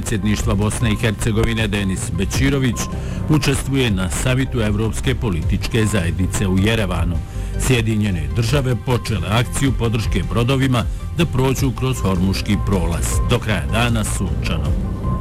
predsjedništva Bosne i Hercegovine Denis Bećirović učestvuje na samitu Evropske političke zajednice u Jerevanu. Sjedinjene države počele akciju podrške brodovima da prođu kroz Hormuški prolaz. Do kraja dana sunčano.